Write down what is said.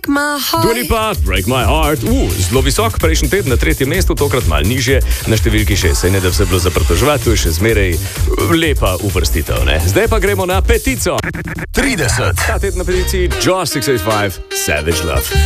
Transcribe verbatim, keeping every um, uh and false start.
break my heart. Dua Lipa, Break My Heart. Uh, zelo visok, prejšnji teden na tretjem mestu, tokrat malo nižje, na številki šest. Saj ne da vse bilo za pritoževati, to je še zmeraj lepa uvrstitev, ne? Zdaj pa gremo na petico. trideset. Ta teden na peticiji Josh šest osem pet, Savage Love.